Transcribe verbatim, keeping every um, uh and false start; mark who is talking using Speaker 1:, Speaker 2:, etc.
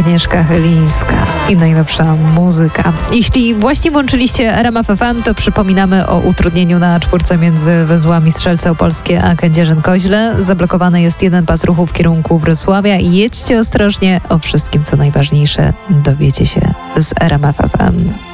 Speaker 1: Agnieszka Chylińska i najlepsza muzyka. Jeśli właśnie włączyliście R M F F M, to przypominamy o utrudnieniu na czwórce między węzłami Strzelce Opolskie a Kędzierzyn-Koźle. Zablokowany jest jeden pas ruchu w kierunku Wrocławia. Jedźcie ostrożnie, o wszystkim co najważniejsze dowiecie się z R M F F M.